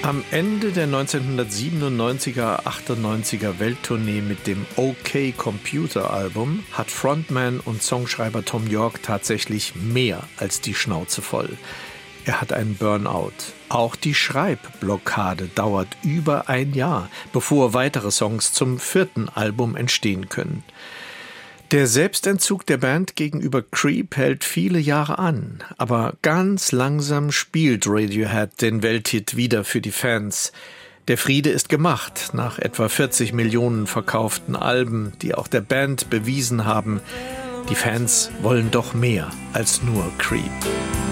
Am Ende der 1997er-98er Welttournee mit dem OK Computer Album hat Frontman und Songschreiber Thom Yorke tatsächlich mehr als die Schnauze voll. Er hat einen Burnout. Auch die Schreibblockade dauert über ein Jahr, bevor weitere Songs zum 4. Album entstehen können. Der Selbstentzug der Band gegenüber Creep hält viele Jahre an, aber ganz langsam spielt Radiohead den Welthit wieder für die Fans. Der Friede ist gemacht, nach etwa 40 Millionen verkauften Alben, die auch der Band bewiesen haben, die Fans wollen doch mehr als nur Creep.